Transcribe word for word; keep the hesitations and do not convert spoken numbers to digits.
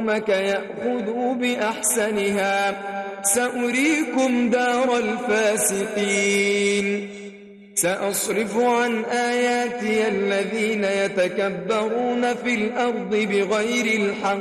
قومك يأخذوا بأحسنها سأريكم دار الفاسقين سأصرف عن آياتي الذين يتكبرون في الأرض بغير الحق